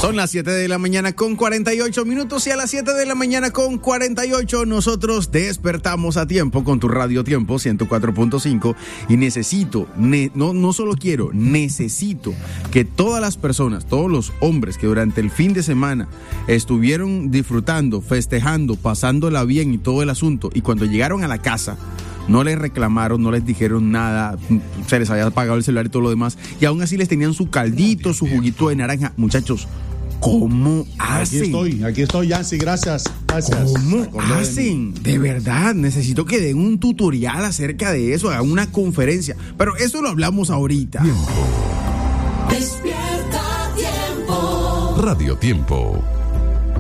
Son las 7 de la mañana con 48 minutos y a las 7 de la mañana con 48 nosotros despertamos a tiempo con tu Radio Tiempo 104.5 y necesito, no solo quiero, necesito que todas las personas, todos los hombres que durante el fin de semana estuvieron disfrutando, festejando, pasándola bien y todo el asunto y cuando llegaron a la casa no les reclamaron, no les dijeron nada, se les había apagado el celular y todo lo demás y aún así les tenían su caldito, su juguito de naranja. Muchachos, ¿cómo hacen? Aquí estoy, Yancy, gracias. ¿Cómo hacen? De verdad, necesito que den un tutorial acerca de eso, hagan una conferencia. Pero eso lo hablamos ahorita. Despierta Tiempo. Radio Tiempo.